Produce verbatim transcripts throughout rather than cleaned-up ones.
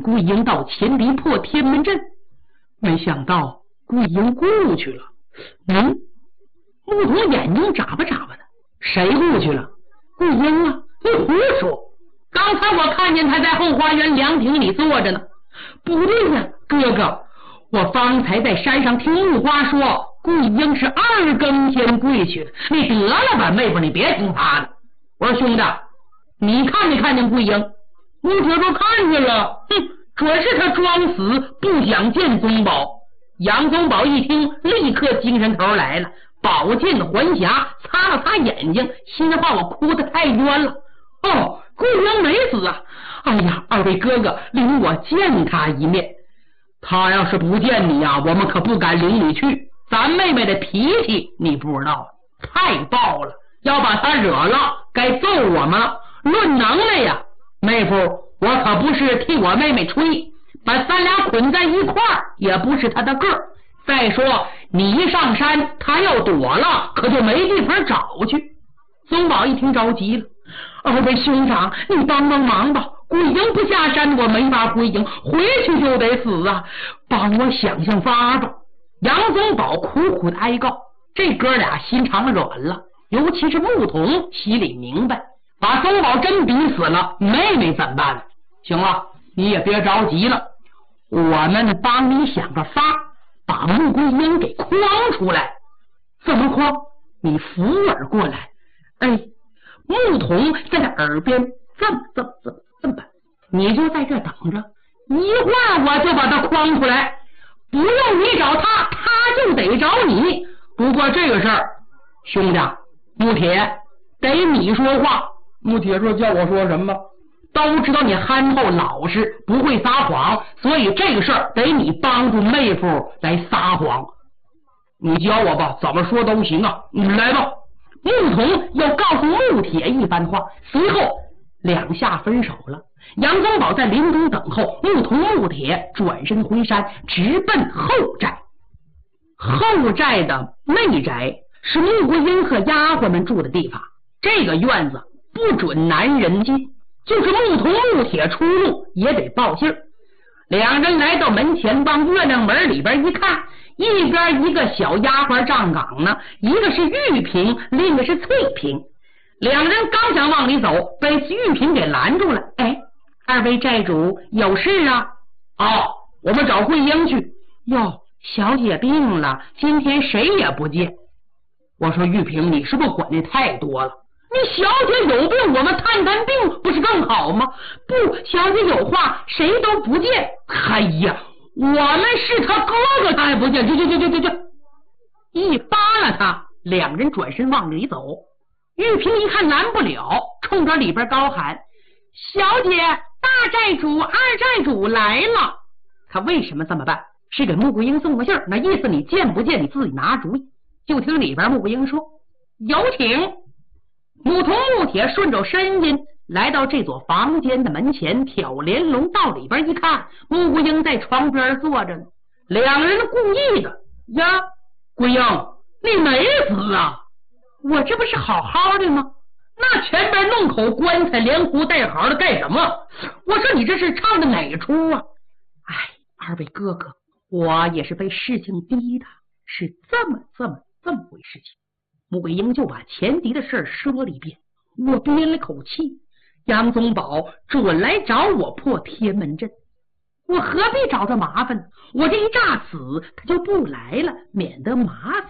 桂英到前敌破天门阵，没想到桂英过去了。嗯，牧童眼睛眨巴眨巴的，谁过去了？桂英啊，你胡说！刚才我看见他在后花园凉亭里坐着呢。不对呀，哥哥，我方才在山上听木花说桂英是二更天跪去的。你得了吧，妹夫，你别听他的。我说兄弟，你看没看见桂英？木铁说看见了。哼，准是他装死不想见宗保。杨宗保一听，立刻精神头来了，宝剑还匣，擦了擦眼睛，心话我哭得太冤了。哦，桂英没死啊！哎呀，二位哥哥，领我见他一面。他要是不见你啊，我们可不敢领你去。咱妹妹的脾气你不知道，太暴了，要把他惹了，该揍我们了。论能耐呀，妹夫，我可不是替我妹妹吹，把咱俩捆在一块儿也不是他的个儿。再说你一上山，他要躲了，可就没地方找去。宗保一听着急了，二位兄长，你帮帮忙吧！桂英不下山，我没法回营，回去就得死啊！帮我想想法吧。杨宗保苦苦的哀告，这哥俩心肠软了，尤其是牧童心里明白，把宗保真逼死了，妹妹怎么办？行了，你也别着急了，我们帮你想个法，把穆桂英给诓出来。怎么诓？你扶耳过来。哎，牧童在他耳边这么这么这么这么办，你就在这等着，一会儿我就把他诓出来，不用你找他，他就得找你。不过这个事儿，兄弟穆铁得你说话。穆铁说叫我说什么？都知道你憨厚老实，不会撒谎，所以这个事儿得你帮助妹夫来撒谎。你教我吧，怎么说都行啊，你来吧。牧童要告诉穆铁一番话，随后两下分手了。杨宗保在林中等候，牧童穆铁转身回山，直奔后寨。后寨的内宅是穆桂英和丫鬟们住的地方，这个院子不准男人进，就是牧童穆铁出入也得报信儿。两人来到门前，往月亮门里边一看，一边一个小丫鬟站岗呢，一个是玉萍，另一个是翠萍。两人刚想往里走，被玉萍给拦住了。哎，二位寨主有事啊？哦，我们找桂英去。哟，小姐病了，今天谁也不见。我说玉萍，你是不是管的太多了？你小姐有病，我们探探病不是更好吗？不，小姐有话谁都不见。哎呀，我们是他哥哥，他还不见，去去去去去去！一扒拉他，两人转身往里走。玉萍一看拦不了，冲着里边高喊：“小姐，大寨主、二寨主来了！”他为什么这么办？是给穆桂英送个信儿，那意思你见不见你自己拿主意。就听里边穆桂英说：“有请。”牧童穆铁顺着声音来到这座房间的门前，挑帘笼到里边一看，穆桂英在床边坐着呢。两人故意的呀，桂英，你没死啊？我这不是好好的吗？那前边弄口棺材，连呼带嚎的干什么？我说你这是唱的哪出啊？哎，二位哥哥，我也是被事情逼的，是这么这么这么回事情。穆桂英就把前敌的事说了一遍。我憋了口气，杨宗保准来找我破天门阵，我何必找他麻烦呢？我这一诈死，他就不来了，免得麻烦。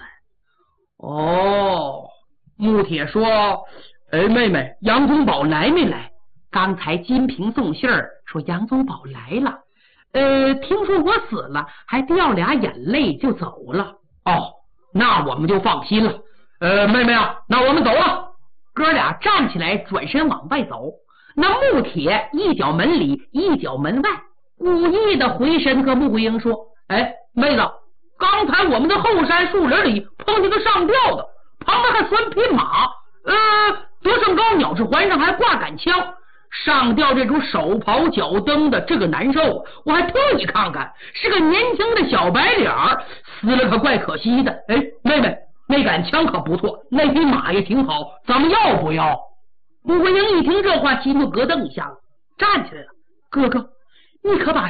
哦，穆铁说：“哎，妹妹，杨宗保来没来？”刚才金瓶送信儿说杨宗保来了，呃，听说我死了，还掉俩眼泪就走了。哦，那我们就放心了。呃，妹妹啊，那我们走了。哥俩站起来，转身往外走。那穆铁一脚门里，一脚门外，故意的回身和穆桂英说：“哎，妹子，刚才我们的后山树林里碰见个上吊的，旁边还拴匹马，呃，得胜高鸟翅环上还挂杆枪。上吊这种手刨脚蹬的，这个难受，我还特意看看，是个年轻的小白脸儿，死了可怪可惜的。哎，妹妹，那杆枪可不错，那匹马也挺好，咱们要不要？”穆桂英一听这话，鸡皮疙瘩一下子站起来了。哥哥，你可把